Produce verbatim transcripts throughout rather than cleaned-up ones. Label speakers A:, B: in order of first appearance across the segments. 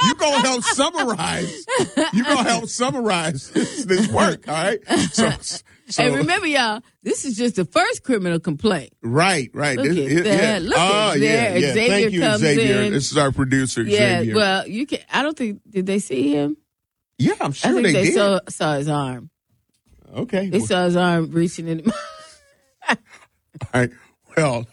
A: you gonna help summarize. You gonna help summarize this, this work, all right? So, so,
B: and remember, y'all, this is just the first criminal complaint.
A: Right, right.
B: Look
A: This,
B: at that.
A: Yeah.
B: Look
A: oh,
B: at
A: yeah,
B: there.
A: yeah.
B: Xavier
A: Thank you,
B: comes
A: Xavier.
B: in.
A: This is our producer,
B: yeah,
A: Xavier.
B: well, you can. I don't think did they see him?
A: Yeah, I'm sure
B: I think
A: they,
B: they
A: did.
B: saw saw his arm.
A: Okay.
B: They
A: well,
B: saw his arm reaching in.
A: all right. Well,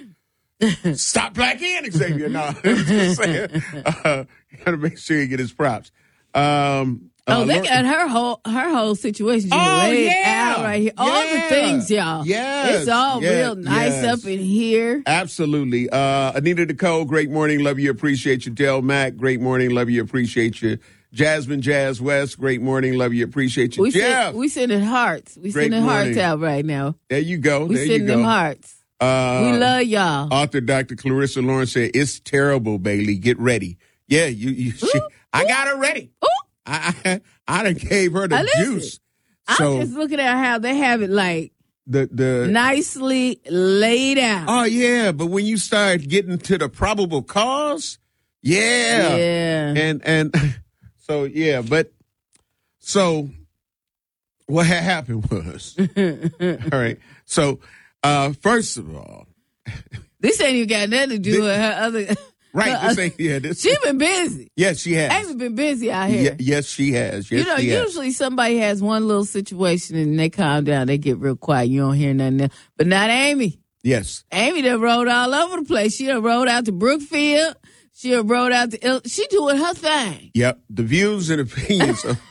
A: stop black in, Xavier. No, I'm just saying. Uh, you got to make sure you get his props. Um,
B: Oh,
A: uh,
B: they
A: Lord-
B: got her whole her whole situation just
A: Oh,
B: laid
A: yeah.
B: out right here. All
A: Yeah.
B: the things, y'all.
A: Yes.
B: It's all
A: Yeah.
B: real nice
A: Yes.
B: up in here.
A: Absolutely. Uh, Anita Nicole, great morning. Love you. Appreciate you. Del Mack, great morning. Love you. Appreciate you. Jasmine Jazz West, great morning. Love you. Appreciate you.
B: We
A: Jeff,
B: send, we sending hearts. We
A: Great
B: sending hearts
A: morning.
B: out right now.
A: there you go.
B: We
A: there you
B: sending
A: go.
B: them hearts.
A: Uh,
B: we love y'all.
A: Author Doctor Clarissa Lawrence said, "It's terrible, Bailey. Get ready." Yeah, you. you she,
B: Ooh,
A: I
B: ooh.
A: got her ready.
B: Ooh.
A: I, I I done gave her the
B: Uh, listen,
A: juice.
B: I'm
A: So
B: just looking at how they have it like
A: the the
B: nicely laid out.
A: oh yeah, but when you start getting to the probable cause, yeah,
B: Yeah.
A: and and so yeah, but so what had happened was all right. So uh, first of all,
B: This ain't even got nothing to do
A: This-
B: with her other.
A: right?
B: her
A: This
B: other-
A: ain't yeah. This
B: She been busy.
A: yes, she has.
B: Amy been busy out here.
A: Ye- yes, she has. Yes,
B: you know,
A: she has.
B: usually somebody has one little situation and they calm down, they get real quiet. You don't hear nothing else. But not Amy.
A: Yes.
B: Amy done rode all over the place. She done rode out to Brookfield. She done rode out to Il- she doing her thing.
A: Yep. The views and opinions of,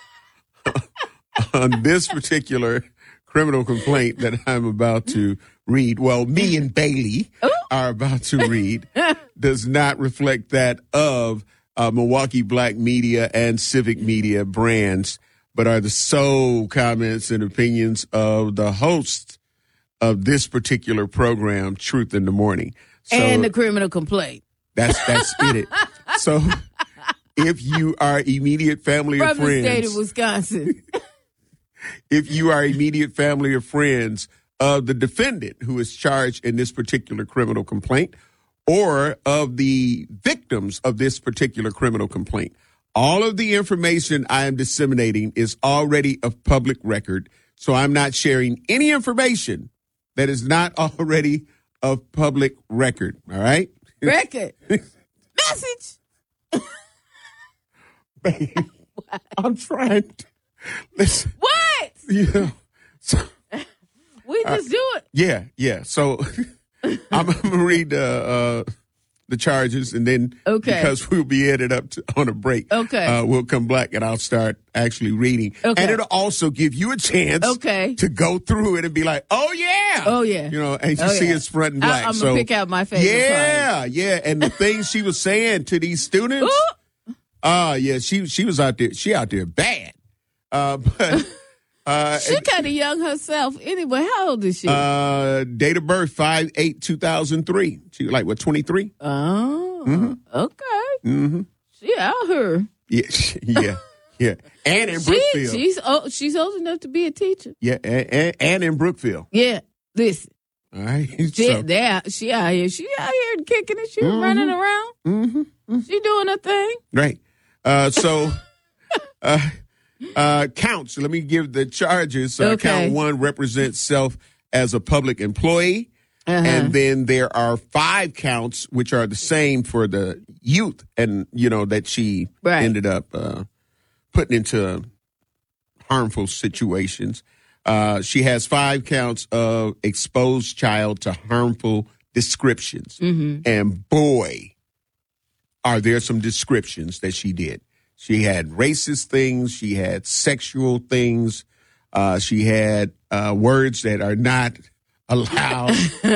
A: on this particular criminal complaint that I'm about to read, well, me and Bailey
B: Ooh.
A: are about to read, does not reflect that of uh, Milwaukee Black Media and Civic Media brands, but are the sole comments and opinions of the host of this particular program, Truth in the Morning. So
B: And the criminal complaint.
A: that's that's it. So if you are immediate family or
B: From the state
A: friends,
B: of Wisconsin.
A: if you are immediate family or friends of the defendant who is charged in this particular criminal complaint, or of the victims of this particular criminal complaint, all of the information I am disseminating is already of public record. So I'm not sharing any information that is not already of public record. All right?
B: Record. Message.
A: Baby, I'm trying to listen.
B: What?
A: Yeah. So,
B: We just do it.
A: yeah, yeah. So I'm, I'm gonna read the uh, the charges, and then
B: Okay.
A: because we'll be headed up to, on a break,
B: Okay.
A: uh, we'll come back and I'll start actually reading,
B: Okay.
A: and it'll also give you a chance,
B: Okay.
A: to go through it and be like, oh yeah,
B: Oh, yeah.
A: you know, and you
B: Oh,
A: see
B: yeah.
A: it's front and
B: I-
A: black.
B: I'm
A: so
B: gonna pick out my favorite
A: Yeah, yeah, and the things she was saying to these students.
B: Ooh.
A: Oh, yeah, she she was out there. She out there bad. Uh, but uh,
B: She kind of young herself. Anyway, how old is she?
A: uh, date of birth five eight two thousand three. She like what twenty three?
B: oh, okay.
A: Mm-hmm.
B: She out here.
A: Yeah, yeah, yeah. And in
B: She,
A: Brookfield.
B: she's old, she's old enough to be a teacher.
A: Yeah, and, and, and in Brookfield.
B: Yeah, listen.
A: All right.
B: She,
A: So,
B: they out- she out here. She out here kicking it. She
A: Mhm.
B: running around.
A: mm-hmm.
B: She doing her thing.
A: Right. Uh, so, uh, uh, counts. Let me give the charges. Uh,
B: Okay.
A: Count one represents self as a public employee.
B: Uh-huh.
A: And then there are five counts, which are the same for the youth, and you know that she
B: Right.
A: ended up uh, putting into harmful situations. Uh, she has five counts of exposed child to harmful descriptions,
B: Mhm.
A: and boy, are there some descriptions that she did. She had racist things. She had sexual things. Uh, she had uh, words that are not allowed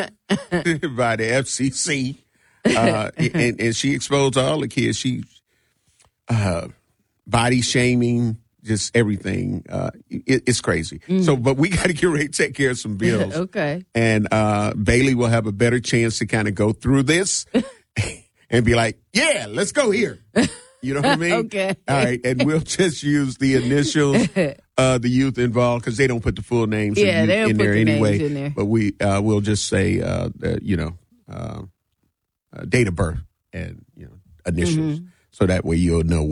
A: by the F C C, uh, and, and she exposed all the kids. She uh, body shaming, just everything. Uh, it, it's crazy. So, but we got to get ready to take care of some bills.
B: Okay.
A: And uh, Bailey will have a better chance to kind of go through this and be like, "Yeah, let's go here." You know what I mean?
B: Okay.
A: All right, and we'll just use the initials, uh, the youth involved, because they don't put the full names
B: Yeah,
A: of
B: they
A: youth
B: don't
A: in
B: put
A: there
B: the names
A: anyway.
B: in there.
A: But we uh, we'll just say, uh, uh, you know, uh, uh, date of birth and you know initials,
B: Mm-hmm.
A: so that way you'll know